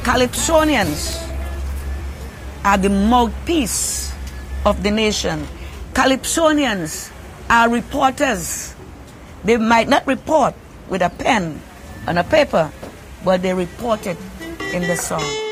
Calypsonians are the mouthpiece of the nation. Calypsonians are reporters. They might not report with a pen and a paper, but they report it in the song.